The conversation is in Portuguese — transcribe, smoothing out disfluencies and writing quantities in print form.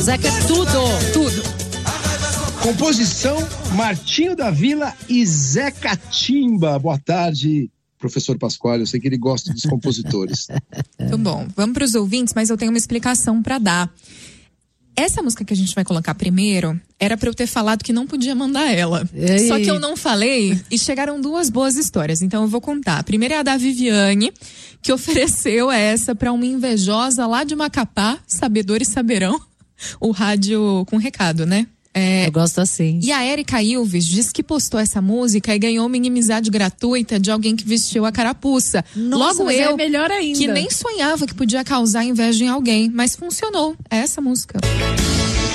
Zeca é tudo. Composição Martinho da Vila e Zé Catimba. Boa tarde, professor Pasquale. Eu sei que ele gosta dos compositores. Muito bom. Vamos para os ouvintes, mas eu tenho uma explicação para dar. Essa música que a gente vai colocar primeiro era para eu ter falado que não podia mandar ela. Ei. Só que eu não falei e chegaram duas boas histórias. Então eu vou contar. A primeira é a da Viviane, que ofereceu essa para uma invejosa lá de Macapá, sabedores saberão, o rádio com recado, né? Eu gosto assim. E a Érica Ilves diz que postou essa música e ganhou uma inimizade gratuita de alguém que vestiu a carapuça. Nossa, Logo mas eu, é melhor ainda. que nem sonhava que podia causar inveja em alguém, mas funcionou. É essa música.